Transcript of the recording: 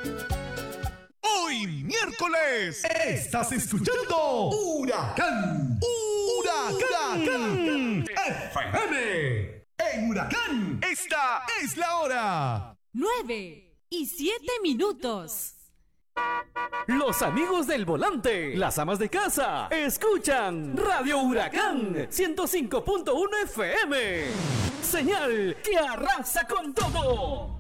Hoy miércoles estás escuchando Huracán. Huracán FM. En Huracán, esta es la hora. 9:07. Los amigos del volante, las amas de casa, escuchan Radio Huracán 105.1 FM. Señal que arrasa con todo.